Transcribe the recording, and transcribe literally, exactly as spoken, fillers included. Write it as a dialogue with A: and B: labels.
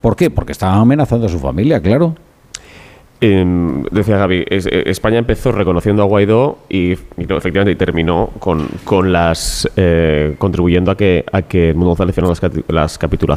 A: ¿Por qué? Porque estaban amenazando a su familia, claro.
B: Eh, decía Gaby, es, eh, España empezó reconociendo a Guaidó y, y no, efectivamente y terminó con, con las eh, contribuyendo a que, a que el mundo González hiciera las, las capitulaciones